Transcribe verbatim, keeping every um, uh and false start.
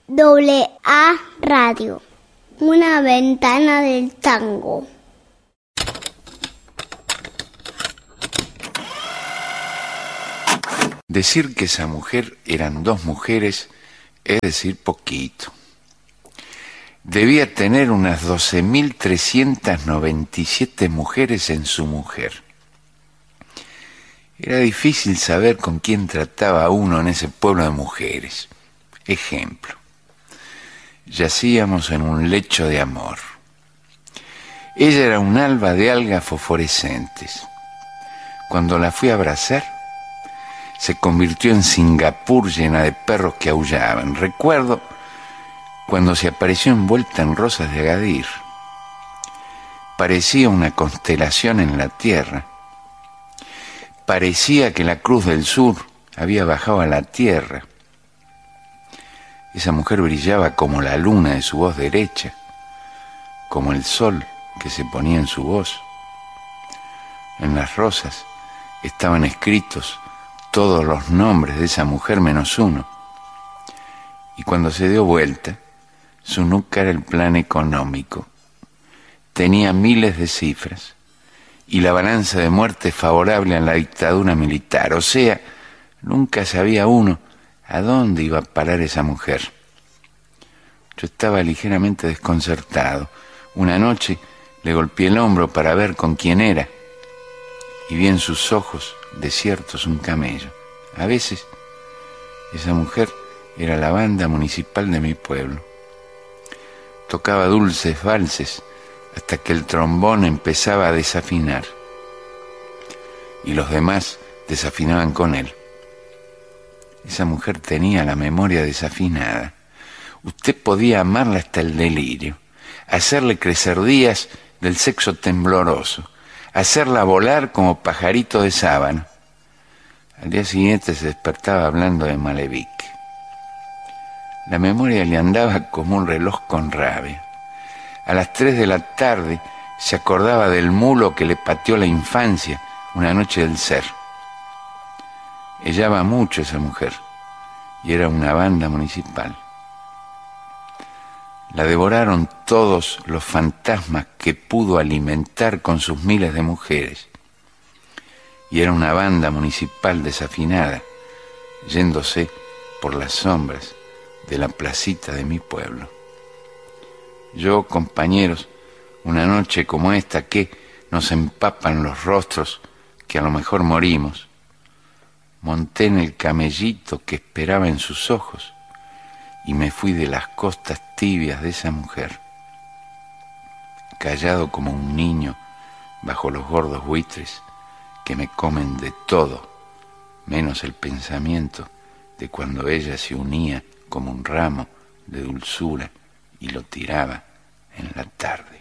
Doble A Radio, una ventana del tango. Decir que esa mujer eran dos mujeres es decir poquito. Debía tener unas doce mil trescientas noventa y siete mujeres en su mujer. Era difícil saber con quién trataba uno en ese pueblo de mujeres. Ejemplo: yacíamos en un lecho de amor. Ella era un alba de algas fosforescentes. Cuando la fui a abrazar, se convirtió en Singapur llena de perros que aullaban. Recuerdo cuando se apareció envuelta en rosas de Agadir. Parecía una constelación en la tierra. Parecía que la Cruz del Sur había bajado a la tierra. Esa mujer brillaba como la luna de su voz derecha, como el sol que se ponía en su voz. En las rosas estaban escritos todos los nombres de esa mujer menos uno. Y cuando se dio vuelta, su nuca era el plan económico. Tenía miles de cifras y la balanza de muerte favorable a la dictadura militar. O sea, nunca sabía uno a dónde iba a parar esa mujer. Yo estaba ligeramente desconcertado. Una noche le golpeé el hombro para ver con quién era y vi en sus ojos desiertos un camello. A veces esa mujer era la banda municipal de mi pueblo. Tocaba dulces valses hasta que el trombón empezaba a desafinar y los demás desafinaban con él. Esa mujer tenía la memoria desafinada. Usted podía amarla hasta el delirio, hacerle crecer días del sexo tembloroso, hacerla volar como pajarito de sábana. Al día siguiente se despertaba hablando de Malevich. La memoria le andaba como un reloj con rabia. A las tres de la tarde se acordaba del mulo que le pateó la infancia una noche del ser. Ellaba mucho esa mujer y era una banda municipal. La devoraron todos los fantasmas que pudo alimentar con sus miles de mujeres. Y era una banda municipal desafinada, yéndose por las sombras de la placita de mi pueblo. Yo, compañeros, una noche como esta que nos empapan los rostros, que a lo mejor morimos, monté en el camellito que esperaba en sus ojos y me fui de las costas tibias de esa mujer, callado como un niño bajo los gordos buitres que me comen de todo, menos el pensamiento de cuando ella se unía como un ramo de dulzura y lo tiraba en la tarde.